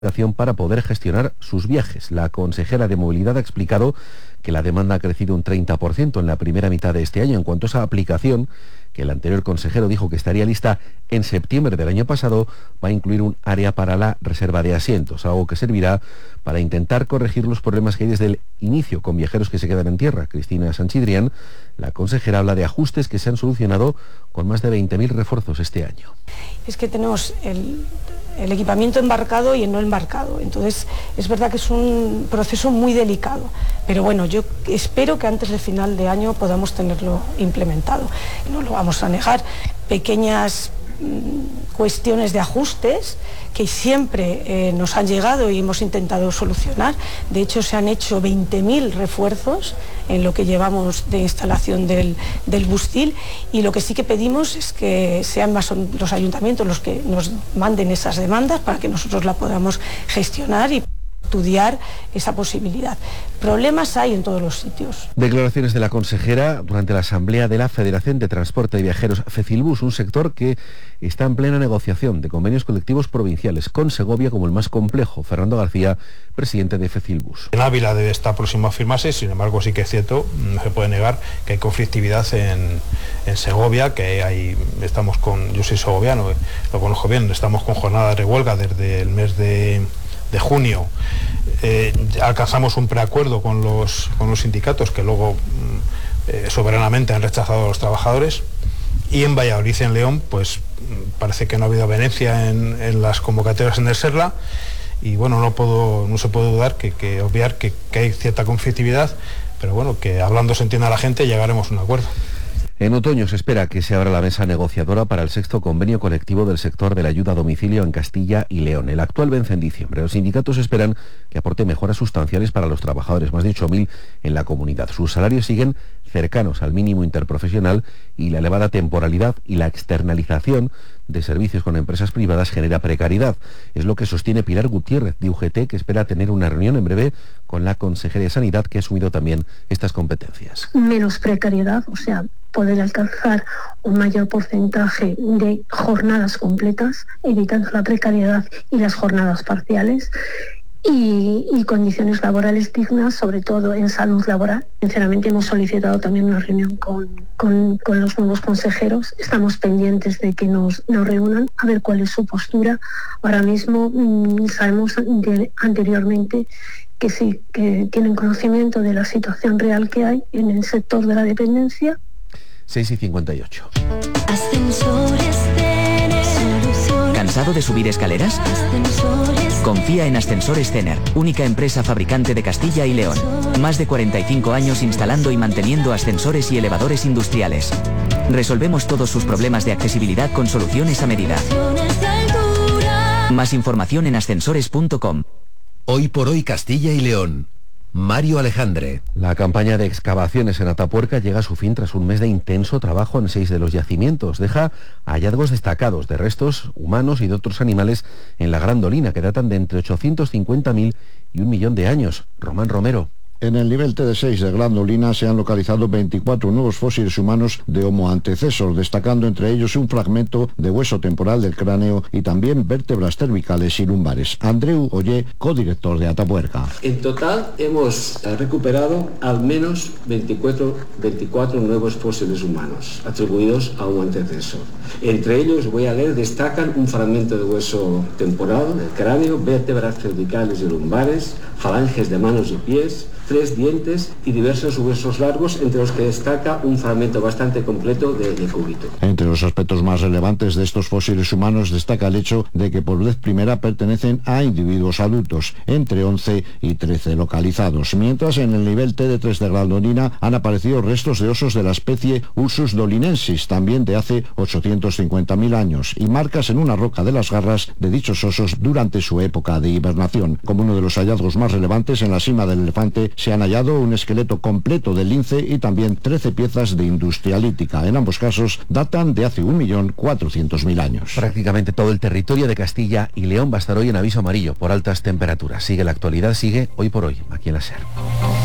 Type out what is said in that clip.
para poder gestionar sus viajes. La consejera de Movilidad ha explicado que la demanda ha crecido un 30% en la primera mitad de este año. En cuanto a esa aplicación, que el anterior consejero dijo que estaría lista en septiembre del año pasado, va a incluir un área para la reserva de asientos, algo que servirá para intentar corregir los problemas que hay desde el inicio con viajeros que se quedan en tierra. Cristina Sanchidrián, la consejera, habla de ajustes que se han solucionado con más de 20.000 refuerzos este año. Es que tenemos el equipamiento embarcado y el no embarcado. Entonces, es verdad que es un proceso muy delicado, pero bueno, yo espero que antes de final de año podamos tenerlo implementado. No lo vamos a negar, pequeñas cuestiones de ajustes que siempre nos han llegado y hemos intentado solucionar. De hecho, se han hecho 20.000 refuerzos en lo que llevamos de instalación del bustil, y lo que sí que pedimos es que sean más los ayuntamientos los que nos manden esas demandas para que nosotros la podamos gestionar y estudiar esa posibilidad. Problemas hay en todos los sitios. Declaraciones de la consejera durante la asamblea de la Federación de Transporte de Viajeros Fecilbus, un sector que está en plena negociación de convenios colectivos provinciales, con Segovia como el más complejo. Fernando García, presidente de Fecilbus. En Ávila debe estar próximo a firmarse, sin embargo sí que es cierto, no se puede negar que hay conflictividad en Segovia, que hay, yo soy segoviano, lo conozco bien, estamos con jornadas de huelga desde el mes de junio. Alcanzamos un preacuerdo con los sindicatos que luego soberanamente han rechazado a los trabajadores, y en Valladolid y en León pues parece que no ha habido avenencia en las convocatorias en el Serla, y bueno, no se puede dudar que obviar que hay cierta conflictividad, pero bueno, que hablando se entienda a la gente, llegaremos a un acuerdo. En otoño se espera que se abra la mesa negociadora para el 6º convenio colectivo del sector de la ayuda a domicilio en Castilla y León. El actual vence en diciembre. Los sindicatos esperan que aporte mejoras sustanciales para los trabajadores, más de 8.000 en la comunidad. Sus salarios siguen cercanos al mínimo interprofesional, y la elevada temporalidad y la externalización de servicios con empresas privadas genera precariedad. Es lo que sostiene Pilar Gutiérrez, de UGT, que espera tener una reunión en breve con la Consejería de Sanidad, que ha asumido también estas competencias. Menos precariedad, o sea, poder alcanzar un mayor porcentaje de jornadas completas, evitando la precariedad y las jornadas parciales, y condiciones laborales dignas, sobre todo en salud laboral. Sinceramente hemos solicitado también una reunión con los nuevos consejeros. Estamos pendientes de que nos reúnan a ver cuál es su postura. Ahora mismo sabemos anteriormente que sí, que tienen conocimiento de la situación real que hay en el sector de la dependencia. 6:58. ¿Cansado de subir escaleras? Confía en Ascensores Cener, única empresa fabricante de Castilla y León. Más de 45 años instalando y manteniendo ascensores y elevadores industriales. Resolvemos todos sus problemas de accesibilidad con soluciones a medida. Más información en ascensores.com. Hoy por hoy Castilla y León. Mario Alejandre. La campaña de excavaciones en Atapuerca llega a su fin tras un mes de intenso trabajo en 6 de los yacimientos. Deja hallazgos destacados de restos humanos y de otros animales en la Gran Dolina, que datan de entre 850.000 y 1 millón de años. Román Romero. En el nivel TD6 de Gran Dolina se han localizado 24 nuevos fósiles humanos de Homo antecesor, destacando entre ellos un fragmento de hueso temporal del cráneo y también vértebras cervicales y lumbares. Andreu Ollé, codirector de Atapuerca. En total hemos recuperado al menos 24 nuevos fósiles humanos atribuidos a Homo antecesor. Entre ellos, voy a leer, destacan un fragmento de hueso temporal del cráneo, vértebras cervicales y lumbares, falanges de manos y pies, 3 dientes y diversos huesos largos, entre los que destaca un fragmento bastante completo de cúbito. Entre los aspectos más relevantes de estos fósiles humanos destaca el hecho de que por vez primera pertenecen a individuos adultos, entre 11 y 13 localizados, mientras en el nivel TD3 de Gran Dolina han aparecido restos de osos de la especie Ursus dolinensis, también de hace 850.000 años, y marcas en una roca de las garras de dichos osos durante su época de hibernación. Como uno de los hallazgos más relevantes, en la cima del elefante se han hallado un esqueleto completo de lince y también 13 piezas de industria lítica. En ambos casos datan de hace 1.400.000 años. Prácticamente todo el territorio de Castilla y León va a estar hoy en aviso amarillo por altas temperaturas. Sigue la actualidad, sigue Hoy por Hoy, aquí en la SER.